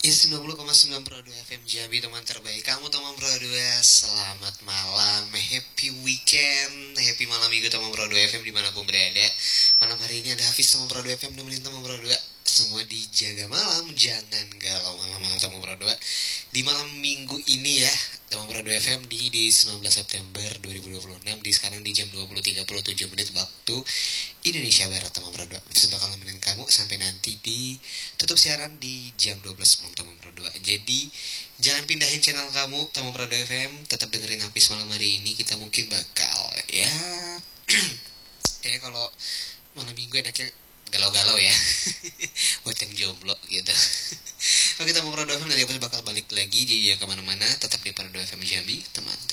90,9 Pro 2 FM Jambi, teman terbaik kamu, teman Pro 2. Selamat malam, happy weekend, happy malam minggu teman Pro 2 FM dimanapun berada. Malam hari ini ada Hafiz teman Pro 2 FM nemenin teman Pro 2. Semua dijaga malam, jangan galau malam-malam teman Pro 2. Di malam minggu ini ya teman Pro 2 FM di 19 September 2026, di sekarang di jam 20.37 menit waktu Indonesia Barat teman Pro 2. Bisa bakal nemenin kamu sampai nanti di tutup siaran di jam 12 malam teman Pro 2. Jadi jangan pindahin channel kamu teman Pro 2 FM, tetap dengerin Hafiz malam hari ini. Kita mungkin bakal ya ya kalau malam minggu enaknya galau-galau ya buat yang jomblo gitu. Oke teman Pro 2 FM, nanti bakal balik lagi, jadi jangan kemana-mana, tetap di Pro 2 FM Jambi teman.